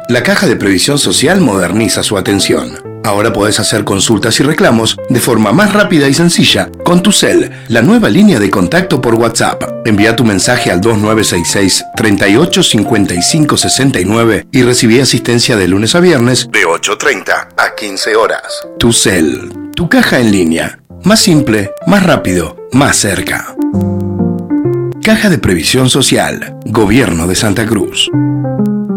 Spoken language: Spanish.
La Caja de Previsión Social moderniza su atención. Ahora podés hacer consultas y reclamos de forma más rápida y sencilla con TuCel, la nueva línea de contacto por WhatsApp. Envía tu mensaje al 2966 38 55 69 y recibí asistencia de lunes a viernes de 8:30 a 15 horas. TuCel, tu caja en línea. Más simple, más rápido, más cerca. Caja de Previsión Social, Gobierno de Santa Cruz.